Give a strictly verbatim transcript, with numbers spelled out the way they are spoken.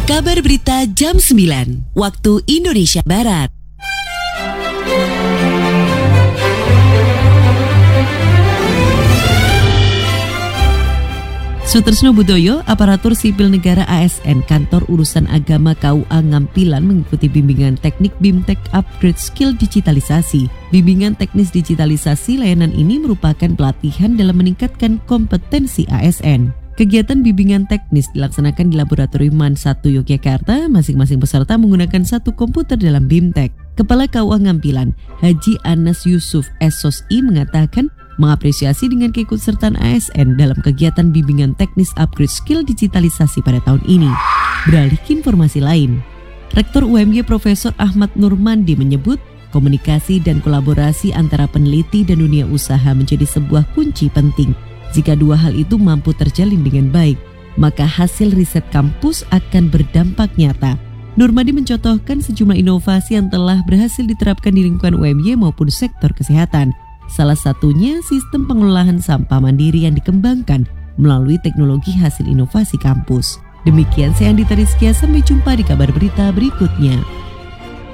Kabar Berita Jam sembilan, waktu Indonesia Barat. Sutresno Budoyo, aparatur sipil negara A S N Kantor Urusan Agama K U A Ngampilan mengikuti bimbingan teknik BIMTEK Upgrade Skill Digitalisasi. Bimbingan teknis digitalisasi layanan ini merupakan pelatihan dalam meningkatkan kompetensi A S N. Kegiatan bimbingan teknis dilaksanakan di Laboratorium MAN satu Yogyakarta. Masing-masing peserta menggunakan satu komputer dalam BIMTEK. Kepala K U A Ngampilan, Haji Anas Yusuf S O S I mengatakan mengapresiasi dengan keikutsertaan A S N dalam kegiatan bimbingan teknis upgrade skill digitalisasi pada tahun ini. Beralih ke informasi lain, Rektor U M Y Profesor Ahmad Nurmandi menyebut komunikasi dan kolaborasi antara peneliti dan dunia usaha menjadi sebuah kunci penting. Jika dua hal itu mampu terjalin dengan baik, maka hasil riset kampus akan berdampak nyata. Nurmadi mencontohkan sejumlah inovasi yang telah berhasil diterapkan di lingkungan U M Y maupun sektor kesehatan. Salah satunya sistem pengelolaan sampah mandiri yang dikembangkan melalui teknologi hasil inovasi kampus. Demikian saya Andita Rizkia, sampai jumpa di kabar berita berikutnya.